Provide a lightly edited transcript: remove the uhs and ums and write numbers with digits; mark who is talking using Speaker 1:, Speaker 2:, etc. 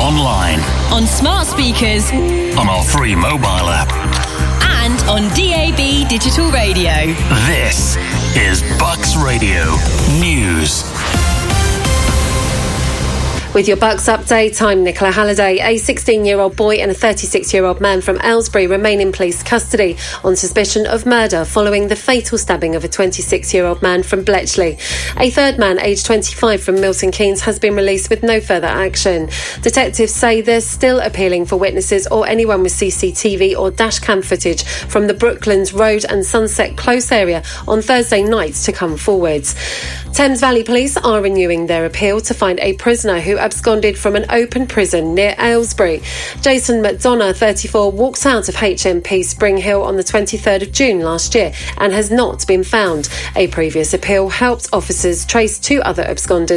Speaker 1: online,
Speaker 2: on smart speakers,
Speaker 1: on our free mobile app,
Speaker 2: and on DAB digital radio.
Speaker 1: This is Bucks Radio News.
Speaker 3: With your Bucks update, I'm Nicola Halliday. A 16-year-old boy and a 36-year-old man from Aylesbury remain in police custody on suspicion of murder following the fatal stabbing of a 26-year-old man from Bletchley. A third man, aged 25, from Milton Keynes has been released with no further action. Detectives say they're still appealing for witnesses or anyone with CCTV or dashcam footage from the Brooklands Road and Sunset Close area on Thursday night to come forwards. Thames Valley Police are renewing their appeal to find a prisoner who absconded from an open prison near Aylesbury. Jason McDonough, 34, walked out of HMP Spring Hill on the 23rd of June last year and has not been found. A previous appeal helped officers trace two other absconders